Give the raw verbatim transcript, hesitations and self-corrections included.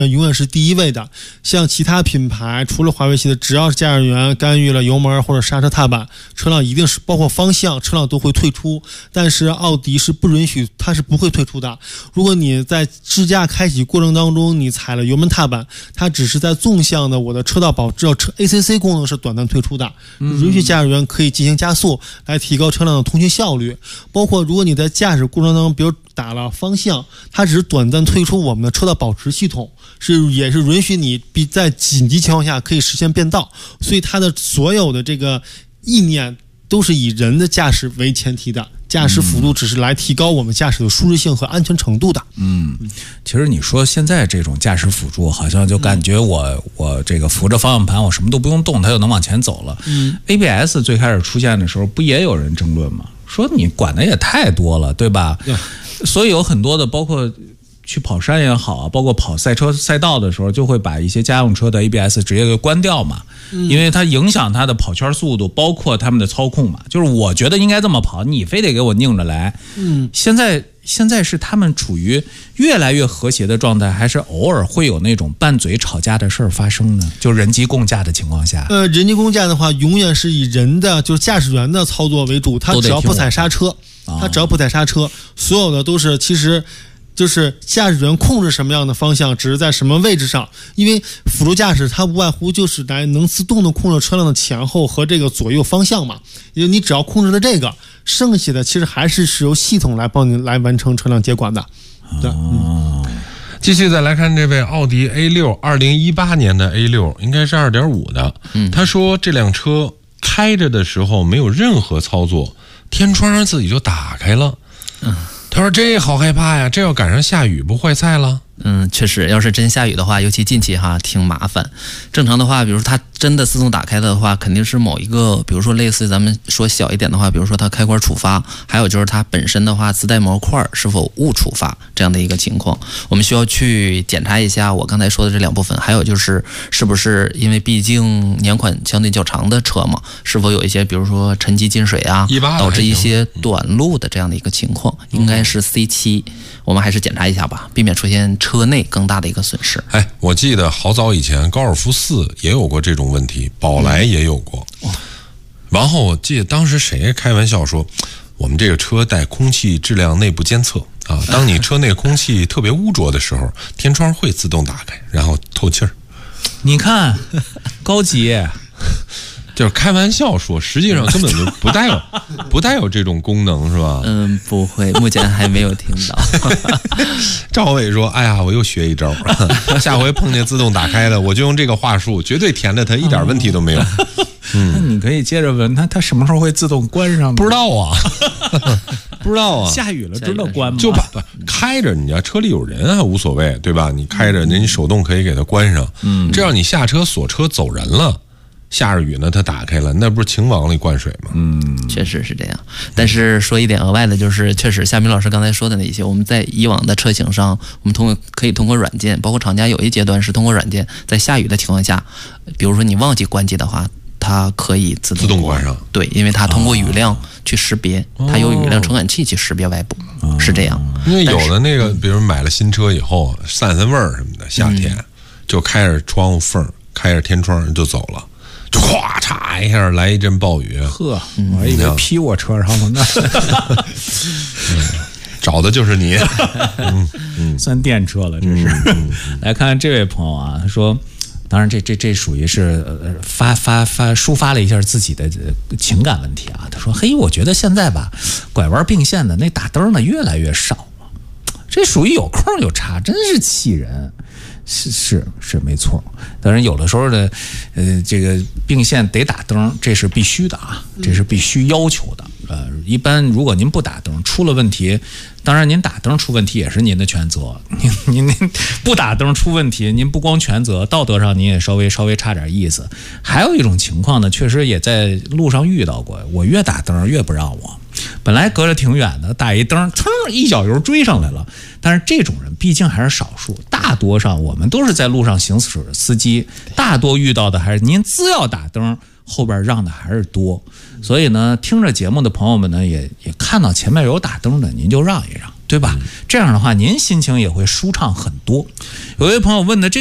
永远是第一位的。像其他品牌，除了华为系的，只要是驾驶员干预了油门或者刹车踏板，车辆一定是包括方向，车辆都会退出。但是奥迪是不允许，它是不会退出的。如果你在自驾开启过程当中，你踩了油门踏板，它只是在纵向的我的车道保持车 A C C 功能是短暂退出的，允许驾驶员可以进行加速，来提高车辆的通行效率。包括如果你在驾驶过程当中，比如打了方向，它只是短暂退出我们的车道保持系统，是也是允许你比在紧急情况下可以实现变道，所以它的所有的这个意念都是以人的驾驶为前提的。驾驶辅助只是来提高我们驾驶的舒适性和安全程度的。 嗯，其实你说现在这种驾驶辅助，好像就感觉我、嗯、我这个扶着方向盘，我什么都不用动，它就能往前走了。嗯 ，A B S 最开始出现的时候，不也有人争论吗？说你管的也太多了，对吧？对。所以有很多的，包括去跑山也好啊，包括跑赛车赛道的时候，就会把一些家用车的 A B S 直接给关掉嘛，嗯、因为它影响它的跑圈速度，包括他们的操控嘛。就是我觉得应该这么跑，你非得给我拧着来。嗯，现在现在是他们处于越来越和谐的状态，还是偶尔会有那种拌嘴吵架的事儿发生呢？就人机共驾的情况下， 呃，人机共驾的话，永远是以人的就是驾驶员的操作为主，他只要不踩刹车。他只要不踩刹车，所有的都是其实就是驾驶员控制什么样的方向，只是在什么位置上。因为辅助驾驶它无外乎就是来能自动的控制车辆的前后和这个左右方向嘛。因为你只要控制了这个，剩下的其实还是是由系统来帮你来完成车辆接管的。对，嗯。 继续再来看这位奥迪 A 六， 二零一八年的 A 六， 应该是 二点五 的。嗯，他说这辆车开着的时候没有任何操作，天窗上自己就打开了。嗯，他说这好害怕呀，这要赶上下雨不坏菜了。 嗯，确实，要是真下雨的话，尤其近期哈，挺麻烦。正常的话，比如说它真的自动打开的话，肯定是某一个，比如说类似咱们说小一点的话，比如说它开关触发，还有就是它本身的话，自带模块是否误触发这样的一个情况，我们需要去检查一下我刚才说的这两部分。还有就是是不是因为毕竟年款相对较长的车嘛，是否有一些比如说沉积进水啊，导致一些短路的这样的一个情况，应该是 C 七，我们还是检查一下吧，避免出现车内更大的一个损失。 哎，我记得好早以前高尔夫四也有过这种问题，宝来也有过。嗯、然后我记得当时谁开玩笑说，我们这个车带空气质量内部监测啊，当你车内空气特别污浊的时候，天窗会自动打开，然后透气儿。 你看，高级。 就是开玩笑说，实际上根本就不带有不带有这种功能，是吧？ 嗯，不会，目前还没有听到。 赵伟说：“哎呀，我又学一招，下回碰见自动打开的，我就用这个话术，绝对填的它一点问题都没有。” 嗯，那你可以接着问他，他什么时候会自动关上？ 不知道啊，不知道啊。 下雨了知道关吗？ 就把开着，你家车里有人啊，无所谓，对吧？你开着，人家手动可以给它关上。嗯，这样你下车锁车走人了。下着雨呢，它打开了，那不是情往里灌水吗？ 嗯，确实是这样。但是说一点额外的，就是确实夏明老师刚才说的那些，我们在以往的车型上，我们通过可以通过软件，包括厂家有一阶段是通过软件，在下雨的情况下，比如说你忘记关机的话，它可以自动自动关上。 对，因为它通过雨量去识别，哦、它有雨量传感器去识别外部，哦、是这样。 因为有的那个，比如买了新车以后，散散味儿什么的，夏天、嗯、就开着窗户缝，开着天窗就走了。就咵嚓一下来一阵暴雨， 呵，我还以为劈我车上了呢。 嗯、找的就是你，嗯嗯，算电车了，这是。嗯嗯、来看这位朋友啊，他说，当然这这这属于是呃发发发抒发了一下自己的情感问题啊。他说，嘿，我觉得现在吧，拐弯并线的那打灯的越来越少了，这属于有空有差，真是气人。是是是没错，当然有的时候呢，呃，这个并线得打灯，这是必须的啊，这是必须要求的。呃，一般如果您不打灯，出了问题，当然您打灯出问题也是您的全责。您您您不打灯出问题，您不光全责，道德上您也稍微稍微差点意思。还有一种情况呢，确实也在路上遇到过，我越打灯越不让我。本来隔着挺远的，打一灯，噌一脚油追上来了。但是这种人毕竟还是少数，大多上我们都是在路上行驶的司机，大多遇到的还是您只要打灯，后边让的还是多。所以呢，听着节目的朋友们呢，也也看到前面有打灯的，您就让一让。 对吧？这样的话，您心情也会舒畅很多。有位朋友问的这。